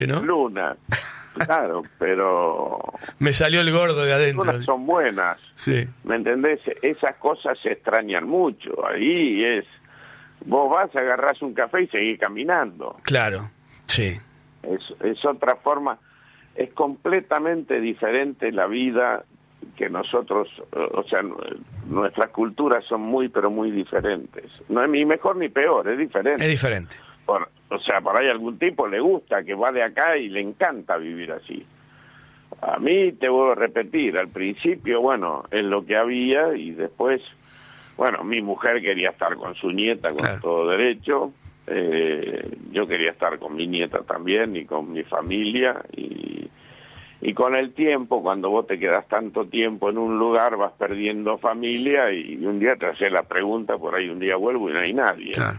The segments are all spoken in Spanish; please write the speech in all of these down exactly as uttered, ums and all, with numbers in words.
¿no? Luna, claro, pero... Me salió el gordo de adentro. Las son buenas, sí. ¿Me entendés? Esas cosas se extrañan mucho. Ahí es... Vos vas, agarrás un café y seguís caminando. Claro, sí. Es, es otra forma... Es completamente diferente la vida que nosotros... O sea, nuestras culturas son muy, pero muy diferentes. No es ni mejor ni peor, es diferente. Es diferente. Por, o sea, por ahí algún tipo le gusta, que va de acá y le encanta vivir así. A mí, te voy a repetir, al principio, bueno, es lo que había, y después, bueno, mi mujer quería estar con su nieta con claro. todo derecho, eh, yo quería estar con mi nieta también y con mi familia, y, y con el tiempo, cuando vos te quedas tanto tiempo en un lugar, vas perdiendo familia, y un día te haces la pregunta, por ahí un día vuelvo y no hay nadie. Claro.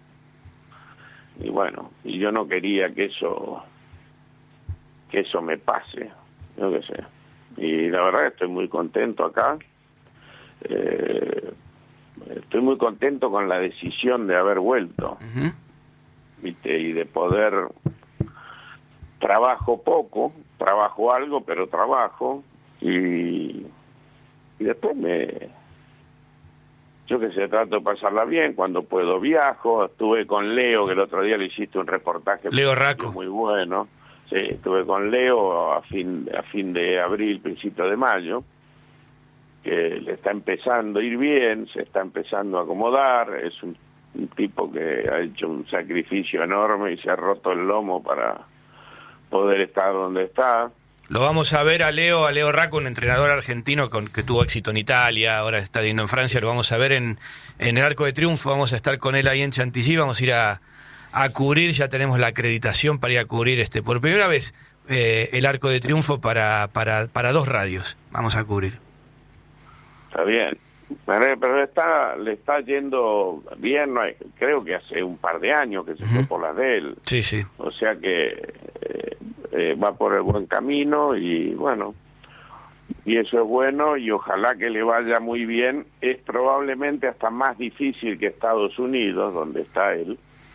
Y bueno, y yo no quería que eso que eso me pase, yo qué sé. Y la verdad estoy muy contento acá. Eh, estoy muy contento con la decisión de haber vuelto. Uh-huh. ¿Viste? Y de poder... Trabajo poco, trabajo algo, pero trabajo. Y, y después me... Yo que sé, trato de pasarla bien, cuando puedo viajo. Estuve con Leo, que el otro día le hiciste un reportaje Leo Racco. Muy bueno. Sí, estuve con Leo a fin, a fin de abril, principio de mayo, que le está empezando a ir bien, se está empezando a acomodar. Es un, un tipo que ha hecho un sacrificio enorme y se ha roto el lomo para poder estar donde está. Lo vamos a ver a Leo, a Leo Racco, un entrenador argentino con, que tuvo éxito en Italia, ahora está viviendo en Francia, lo vamos a ver en, en el Arco de Triunfo, vamos a estar con él ahí en Chantilly, vamos a ir a, a cubrir, ya tenemos la acreditación para ir a cubrir este por primera vez eh, el Arco de Triunfo para, para, para dos radios, vamos a cubrir. Está bien, pero le está, le está yendo bien, no hay, creo que hace un par de años que se fue uh-huh. por las de él. Sí, sí. O sea que... Eh, Eh, va por el buen camino y bueno, y eso es bueno y ojalá que le vaya muy bien. Es probablemente hasta más difícil que Estados Unidos, donde está él,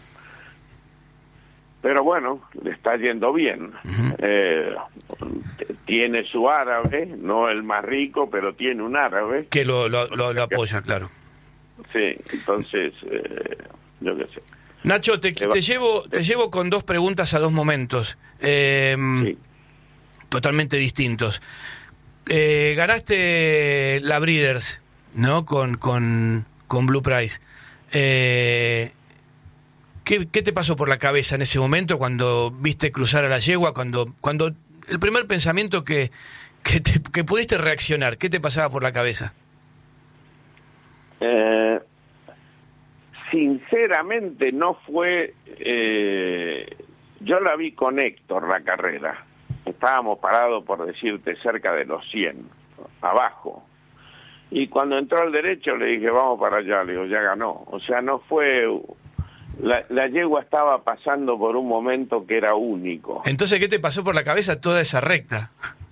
pero bueno, le está yendo bien. Uh-huh. eh, tiene su árabe, no el más rico, pero tiene un árabe que lo, lo, lo, lo apoya, claro. Sí, entonces eh, yo qué sé. Nacho, te, te llevo te llevo con dos preguntas a dos momentos eh, sí. totalmente distintos. Eh, ganaste la Breeders, ¿no? Con con, con Blue Price. Eh, ¿qué, ¿Qué te pasó por la cabeza en ese momento cuando viste cruzar a la yegua? Cuando cuando el primer pensamiento que que, te, que pudiste reaccionar, ¿qué te pasaba por la cabeza? Eh... Sinceramente no fue... Eh, yo la vi con Héctor, la carrera. Estábamos parados, por decirte, cerca de los cien, abajo. Y cuando entró al derecho le dije, vamos para allá, le digo, ya ganó. O sea, no fue... La, la yegua estaba pasando por un momento que era único. Entonces, ¿qué te pasó por la cabeza toda esa recta?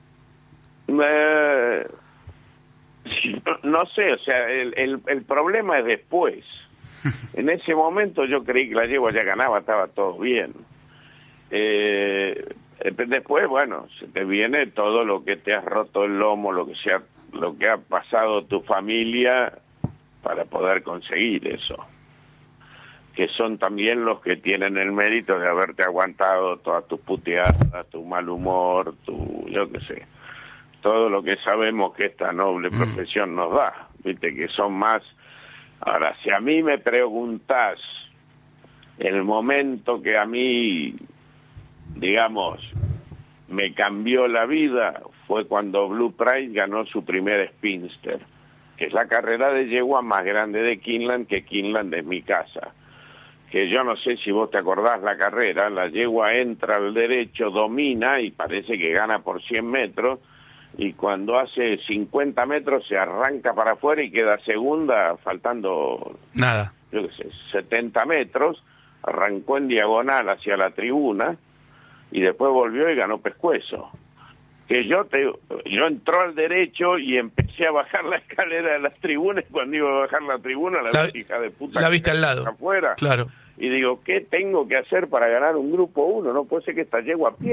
Eh, no, no sé, o sea, el, el, el problema es después. En ese momento yo creí que la yegua ya ganaba, estaba todo bien. Eh, después, bueno, se te viene todo lo que te has roto el lomo, lo que sea, lo que ha pasado tu familia para poder conseguir eso. Que son también los que tienen el mérito de haberte aguantado todas tus puteadas, tu mal humor, tu, yo qué sé, todo lo que sabemos que esta noble profesión nos da, viste, que son más... Ahora, si a mí me preguntás el momento que a mí, digamos, me cambió la vida, fue cuando Blue Price ganó su primer Spinster, que es la carrera de yegua más grande de Keeneland, que Keeneland es mi casa. Que yo no sé si vos te acordás la carrera, la yegua entra al derecho, domina y parece que gana por cien metros, y cuando hace cincuenta metros se arranca para afuera y queda segunda, faltando nada, yo qué sé, setenta metros, arrancó en diagonal hacia la tribuna y después volvió y ganó pescuezo. Que yo te yo entró al derecho y empecé a bajar la escalera de las tribunas, y cuando iba a bajar la tribuna la, la hija de puta la viste al lado afuera, claro, y digo, ¿qué tengo que hacer para ganar un grupo uno? No puede ser que esta yegua pierda.